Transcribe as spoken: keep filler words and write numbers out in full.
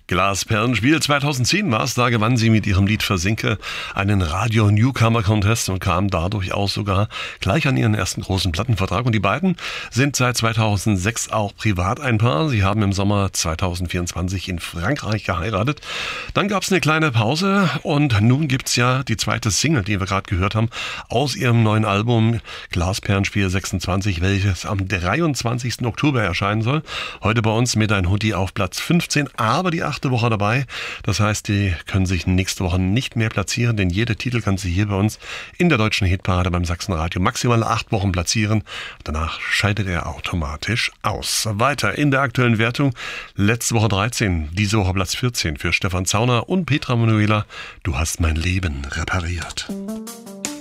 Glasperlenspiel zweitausendzehn war es, da gewann sie mit ihrem Lied Versinke einen Radio Newcomer Contest und kam dadurch auch sogar gleich an ihren ersten großen Plattenvertrag. Und die beiden sind seit zweitausendsechs auch privat ein Paar. Sie haben im Sommer zweitausendvierundzwanzig in Frankreich geheiratet. Dann gab es eine kleine Pause und nun gibt es ja die zweite Single, die wir gerade gehört haben, aus ihrem neuen Album Glasperlenspiel sechsundzwanzig, welches am dreiundzwanzigsten Oktober erscheinen soll. Heute bei uns mit ein Hoodie auf Platz fünfzehn, aber die achte Woche dabei. Das heißt, die können sich nächste Woche nicht mehr platzieren, denn jeder Titel kann sie hier bei uns in der deutschen Hitparade beim Sachsenradio maximal acht Wochen platzieren. Danach scheidet er automatisch aus. Weiter in der aktuellen Wertung. Letzte Woche dreizehn, diese Woche Platz vierzehn für Stefan Zauner und Petra Manuela. Du hast mein Leben repariert.